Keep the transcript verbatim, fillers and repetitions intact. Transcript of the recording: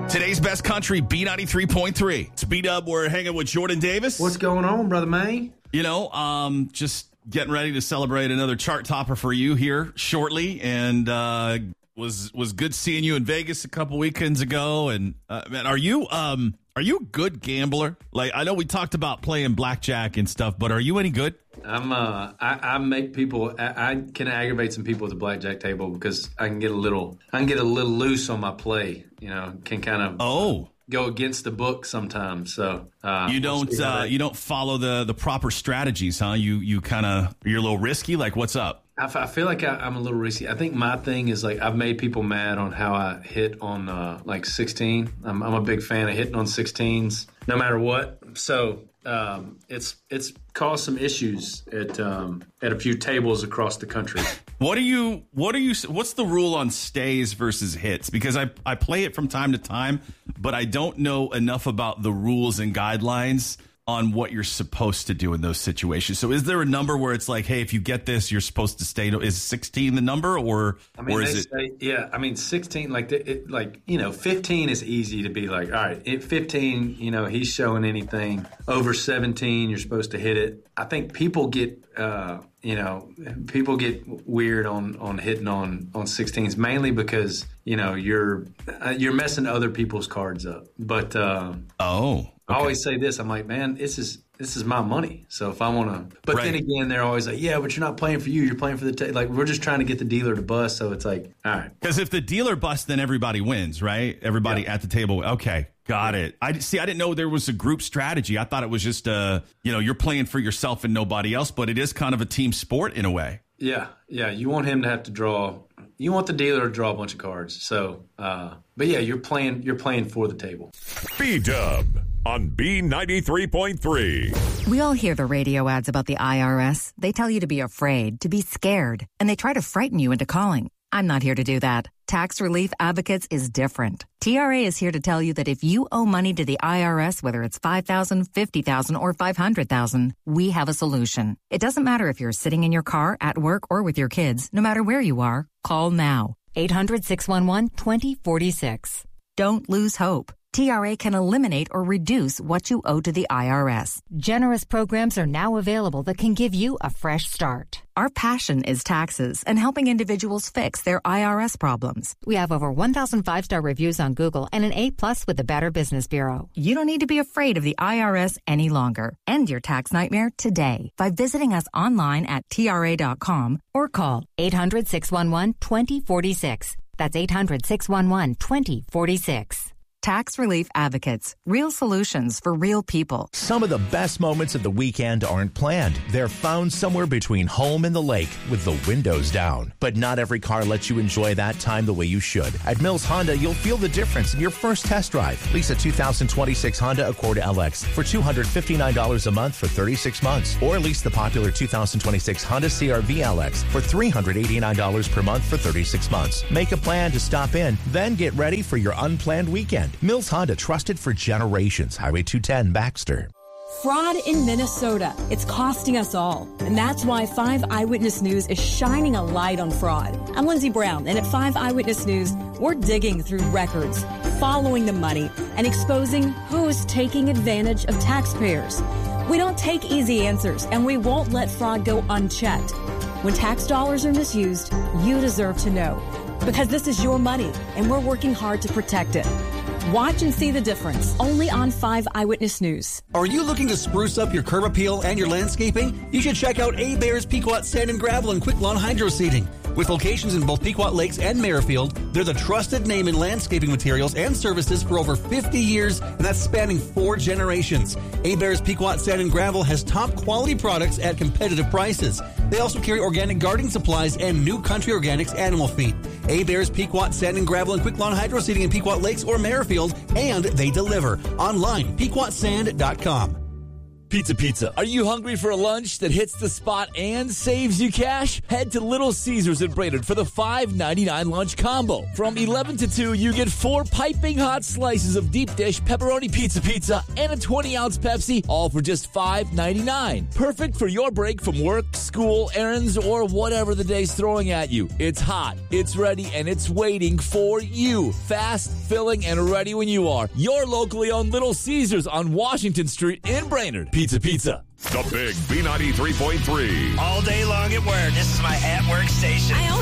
Today's best country, B ninety-three point three. It's B-Dub. We're hanging with Jordan Davis. What's going on, Brother May? You know, um, just getting ready to celebrate another chart topper for you here shortly. And uh, was was good seeing you in Vegas a couple weekends ago. And, uh, man, are you um, are you a good gambler? Like, I know we talked about playing blackjack and stuff, but are you any good? I'm uh, I, I make people. I, I can aggravate some people at the blackjack table because I can get a little. I can get a little loose on my play. You know, can kind of oh go against the book sometimes. So uh, you don't we'll uh, you don't follow the the proper strategies, huh? You you kind of you're a little risky. Like, what's up? I, I feel like I, I'm a little risky. I think my thing is like I've made people mad on how I hit on uh, like sixteen. I'm, I'm a big fan of hitting on sixteens, no matter what. So. Um, it's it's caused some issues at um, at a few tables across the country. What are you? What are you? What's the rule on stays versus hits? Because I I play it from time to time, but I don't know enough about the rules and guidelines on what you're supposed to do in those situations. So is there a number where it's like, hey, if you get this, you're supposed to stay? Is sixteen the number, or I mean, or is it? Say, yeah, I mean, sixteen, like it, like you know, fifteen is easy to be like, all right, at fifteen, you know, he's showing anything over seventeen, you're supposed to hit it. I think people get, uh, you know, people get weird on on hitting on on sixteens mainly because you know you're uh, you're messing other people's cards up. But uh, oh. Okay. I always say this. I'm like, man, this is this is my money. So if I want to, but right. Then again, they're always like, yeah, but you're not playing for you. You're playing for the ta-. Like we're just trying to get the dealer to bust. So it's like, all right. Because if the dealer busts, then everybody wins, right? Everybody yeah. at the table. Okay, got it. I see. I didn't know there was a group strategy. I thought it was just uh, you know, you're playing for yourself and nobody else. But it is kind of a team sport in a way. Yeah, yeah. You want him to have to draw. You want the dealer to draw a bunch of cards. So, uh, but yeah, you're playing. You're playing for the table. B-Dub on B ninety-three point three. We all hear the radio ads about the I R S. They tell you to be afraid, to be scared, and they try to frighten you into calling. I'm not here to do that. Tax Relief Advocates is different. T R A is here to tell you that if you owe money to the I R S, whether it's five thousand dollars, fifty thousand dollars, or five hundred thousand dollars, we have a solution. It doesn't matter if you're sitting in your car, at work, or with your kids. No matter where you are, call now. eight hundred, six one one, two zero four six. Don't lose hope. T R A can eliminate or reduce what you owe to the I R S. Generous programs are now available that can give you a fresh start. Our passion is taxes and helping individuals fix their I R S problems. We have over one thousand five-star reviews on Google and an A plus with the Better Business Bureau. You don't need to be afraid of the I R S any longer. End your tax nightmare today by visiting us online at T R A dot com or call eight hundred, six one one, two zero four six. That's eight hundred, six one one, two zero four six. Tax Relief Advocates. Real solutions for real people. Some of the best moments of the weekend aren't planned. They're found somewhere between home and the lake with the windows down. But not every car lets you enjoy that time the way you should. At Mills Honda, you'll feel the difference in your first test drive. Lease a two thousand twenty-six Honda Accord L X for two hundred fifty-nine dollars a month for thirty-six months. Or lease the popular two thousand twenty-six Honda C R V L X for three hundred eighty-nine dollars per month for thirty-six months. Make a plan to stop in, then get ready for your unplanned weekend. Mills Honda, trusted for generations. Highway two ten, Baxter. Fraud in Minnesota. It's costing us all. And that's why five Eyewitness News is shining a light on fraud. I'm Lindsay Brown, and at five Eyewitness News, we're digging through records, following the money, and exposing who is taking advantage of taxpayers. We don't take easy answers, and we won't let fraud go unchecked. When tax dollars are misused, you deserve to know. Because this is your money, and we're working hard to protect it. Watch and see the difference, only on five Eyewitness News. Are you looking to spruce up your curb appeal and your landscaping? You should check out A-Bear's Pequot Sand and Gravel and Quick Lawn Hydro Seeding. With locations in both Pequot Lakes and Merrifield, they're the trusted name in landscaping materials and services for over fifty years, and that's spanning four generations. A-Bear's Pequot Sand and Gravel has top quality products at competitive prices. They also carry organic gardening supplies and New Country Organics animal feed. A-Bear's Pequot Sand and Gravel and Quick Lawn Hydro Seeding in Pequot Lakes or Merrifield, and they deliver online, pequot sand dot com. Pizza Pizza. Are you hungry for a lunch that hits the spot and saves you cash? Head to Little Caesars in Brainerd for the five ninety-nine lunch combo. From eleven to two, you get four piping hot slices of deep dish pepperoni pizza pizza and a twenty ounce Pepsi, all for just five ninety-nine. Perfect for your break from work, school, errands, or whatever the day's throwing at you. It's hot, it's ready, and it's waiting for you. Fast, filling, and ready when you are. Your locally owned Little Caesars on Washington Street in Brainerd. Pizza Pizza. The Big B ninety-three point three. All day long at work. This is my at work station. I own